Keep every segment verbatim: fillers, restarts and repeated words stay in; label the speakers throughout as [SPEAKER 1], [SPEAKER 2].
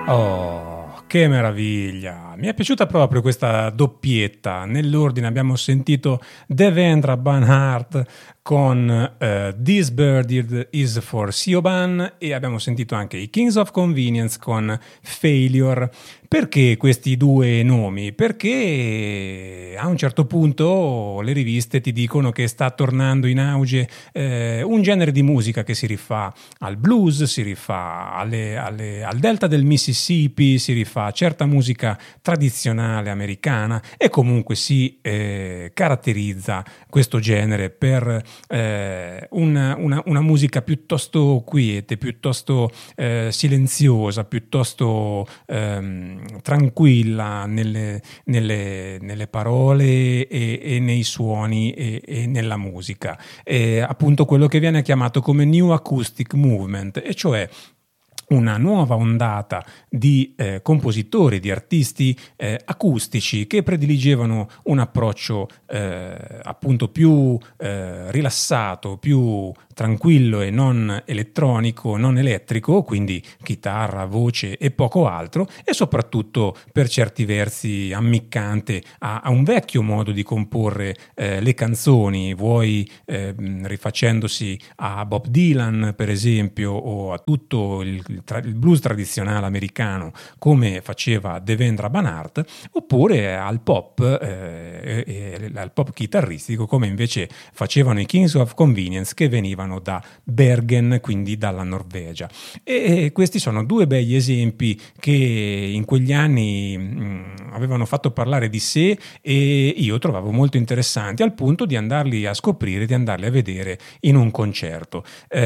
[SPEAKER 1] Oh, che meraviglia! Mi è piaciuta proprio questa doppietta. Nell'ordine abbiamo sentito Devendra Banhart con uh, This Bird Is For Siobhan e abbiamo sentito anche i Kings of Convenience con Failure. Perché questi due nomi? Perché a un certo punto le riviste ti dicono che sta tornando in auge eh, un genere di musica che si rifà al blues, si rifà alle, alle, al delta del Mississippi, si rifà a certa musica tradizionale americana e comunque si eh, caratterizza questo genere per eh, una, una, una musica piuttosto quiete, piuttosto eh, silenziosa, piuttosto ehm, tranquilla nelle, nelle, nelle parole e, e nei suoni e, e nella musica. È appunto quello che viene chiamato come New Acoustic Movement, e cioè una nuova ondata di eh, compositori, di artisti eh, acustici che prediligevano un approccio eh, appunto più eh, rilassato, più tranquillo e non elettronico, non elettrico, quindi chitarra, voce e poco altro, e soprattutto per certi versi ammiccante a, a un vecchio modo di comporre eh, le canzoni, vuoi eh, rifacendosi a Bob Dylan per esempio o a tutto il, il blues tradizionale americano come faceva Devendra Banhart, oppure al pop eh, e, e, al pop chitarristico come invece facevano i Kings of Convenience, che venivano da Bergen, quindi dalla Norvegia. E questi sono due begli esempi che in quegli anni mh, avevano fatto parlare di sé e io trovavo molto interessanti, al punto di andarli a scoprire, di andarli a vedere in un concerto.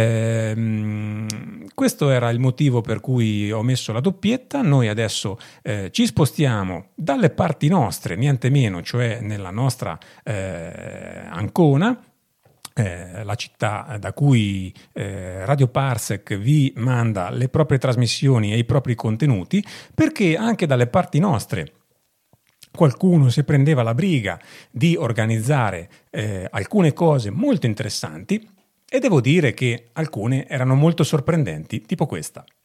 [SPEAKER 1] Ehm, questo era il motivo per cui ho messo la doppietta. Noi adesso eh, ci spostiamo dalle parti nostre, niente meno, cioè nella nostra eh, Ancona, Eh, la città da cui eh, Radio Parsec vi manda le proprie trasmissioni e i propri contenuti, perché anche dalle parti nostre qualcuno si prendeva la briga di organizzare eh, alcune cose molto interessanti, e devo dire che alcune erano molto sorprendenti, tipo questa.